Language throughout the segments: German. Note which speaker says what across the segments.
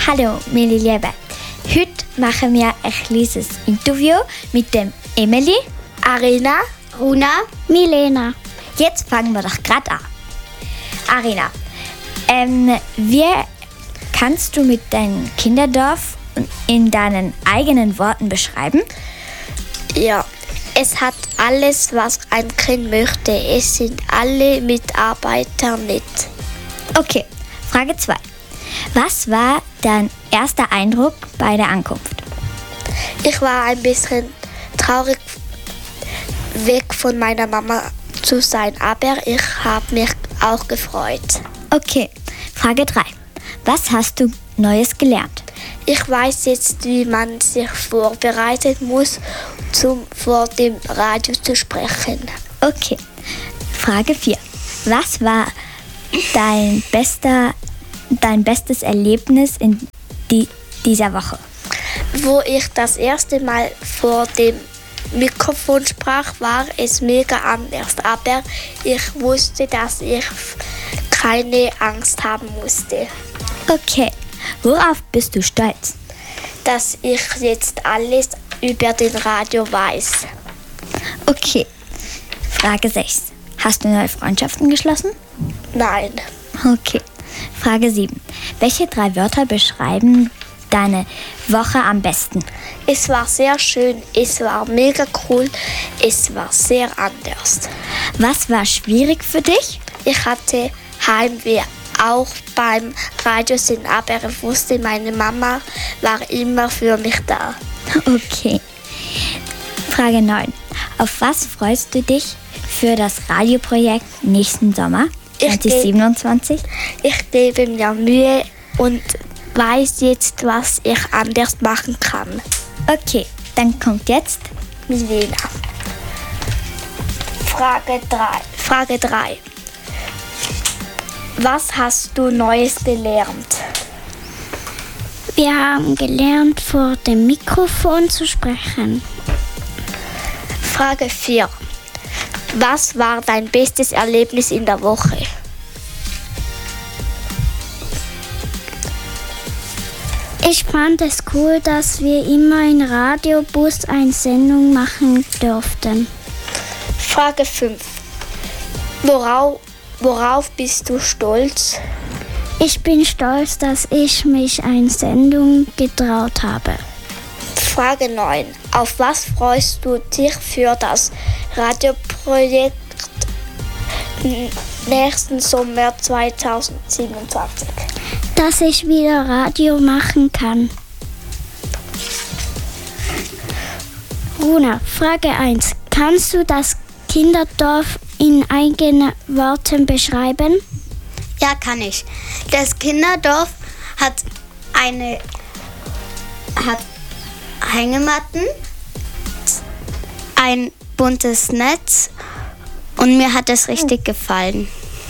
Speaker 1: Hallo, meine Lieben. Heute machen wir ein kleines Interview mit dem Emily,
Speaker 2: Arina,
Speaker 3: Runa, Milena.
Speaker 1: Jetzt fangen wir doch gerade an. Arina, wie kannst du mit deinem Kinderdorf in deinen eigenen Worten beschreiben?
Speaker 2: Ja, es hat alles, was ein Kind möchte. Es sind alle Mitarbeiter nett.
Speaker 1: Okay, Frage 2. Was war dein erster Eindruck bei der Ankunft?
Speaker 2: Ich war ein bisschen traurig, weg von meiner Mama zu sein, aber ich habe mich auch gefreut.
Speaker 1: Okay, Frage 3. Was hast du Neues gelernt?
Speaker 2: Ich weiß jetzt, wie man sich vorbereiten muss, vor dem Radio zu sprechen.
Speaker 1: Okay, Frage 4. Was war dein bestes Erlebnis in dieser Woche?
Speaker 2: Wo ich das erste Mal vor dem Mikrofon sprach, war es mega anders, aber ich wusste, dass ich keine Angst haben musste.
Speaker 1: Okay, worauf bist du stolz?
Speaker 2: Dass ich jetzt alles über den Radio weiß.
Speaker 1: Okay, Frage 6. Hast du neue Freundschaften geschlossen?
Speaker 2: Nein.
Speaker 1: Okay, Frage 7. Welche 3 Wörter beschreiben deine Woche am besten?
Speaker 2: Es war sehr schön, es war mega cool, es war sehr anders.
Speaker 1: Was war schwierig für dich?
Speaker 2: Ich hatte Heimweh, auch beim Radiosinn, aber ich wusste, meine Mama war immer für mich da.
Speaker 1: Okay. Frage 9. Auf was freust du dich für das Radioprojekt nächsten Sommer 2027?
Speaker 2: Ich gebe mir Mühe und weiß jetzt, was ich anders machen kann.
Speaker 1: Okay, dann kommt jetzt
Speaker 2: Milena. Frage 3. Was hast du Neues gelernt?
Speaker 3: Wir haben gelernt, vor dem Mikrofon zu sprechen.
Speaker 2: Frage 4. Was war dein bestes Erlebnis in der Woche?
Speaker 3: Ich fand es cool, dass wir immer in Radiobus eine Sendung machen durften.
Speaker 2: Frage 5. Worauf bist du stolz?
Speaker 3: Ich bin stolz, dass ich mich eine Sendung getraut habe.
Speaker 2: Frage 9. Auf was freust du dich für das Radioprojekt nächsten Sommer 2027?
Speaker 3: Dass ich wieder Radio machen kann. Runa, Frage 1. Kannst du das Kinderdorf in eigenen Worten beschreiben?
Speaker 4: Ja, kann ich. Das Kinderdorf hat Hängematten, ein buntes Netz und mir hat es richtig gefallen.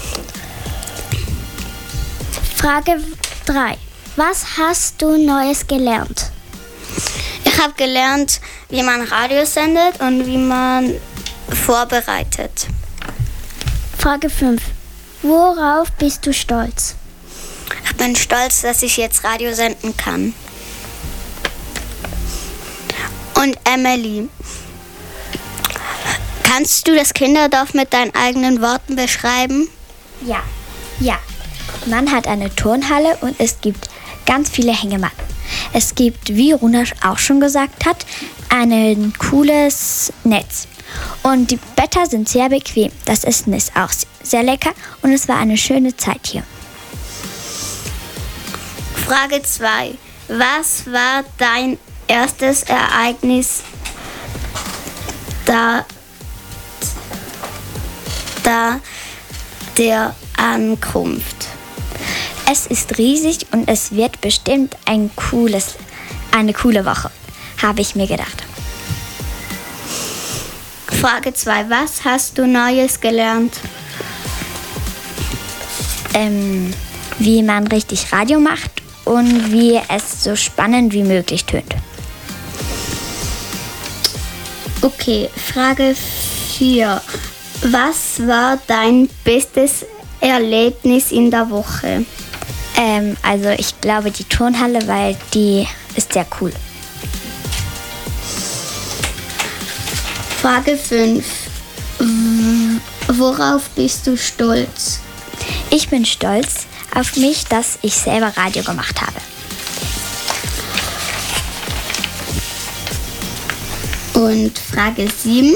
Speaker 3: Frage 3. Was hast du Neues gelernt?
Speaker 4: Ich habe gelernt, wie man Radio sendet und wie man vorbereitet.
Speaker 3: Frage 5. Worauf bist du stolz?
Speaker 4: Ich bin stolz, dass ich jetzt Radio senden kann. Und Emily, kannst du das Kinderdorf mit deinen eigenen Worten beschreiben?
Speaker 1: Ja. Man hat eine Turnhalle und es gibt ganz viele Hängematten. Es gibt, wie Runa auch schon gesagt hat, ein cooles Netz. Und die Blätter sind sehr bequem. Das Essen ist auch sehr lecker und es war eine schöne Zeit hier.
Speaker 4: Frage 2. Was war dein erstes Ereignis der Ankunft?
Speaker 1: Es ist riesig und es wird bestimmt eine coole Woche, habe ich mir gedacht.
Speaker 4: Frage 2. Was hast du Neues gelernt?
Speaker 1: Wie man richtig Radio macht und wie es so spannend wie möglich tönt.
Speaker 4: Okay, Frage 4. Was war dein bestes Erlebnis in der Woche?
Speaker 1: Also ich glaube die Turnhalle, weil die ist sehr cool.
Speaker 4: Frage 5. Worauf bist du stolz?
Speaker 1: Ich bin stolz auf mich, dass ich selber Radio gemacht habe.
Speaker 4: Und Frage 7.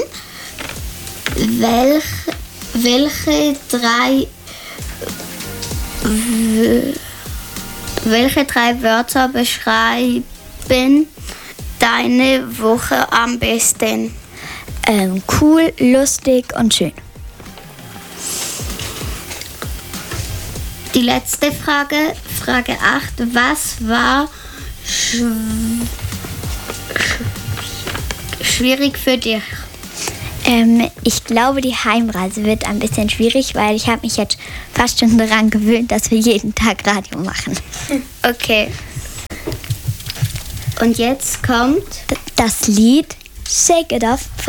Speaker 4: Welche drei Wörter beschreiben deine Woche am besten?
Speaker 1: Cool, lustig und schön.
Speaker 4: Die letzte Frage, Frage 8. Was war schwierig für dich?
Speaker 1: Ich glaube, die Heimreise wird ein bisschen schwierig, weil ich habe mich jetzt fast schon daran gewöhnt, dass wir jeden Tag Radio machen.
Speaker 4: Okay. Und jetzt kommt
Speaker 1: Das Lied Shake It Off von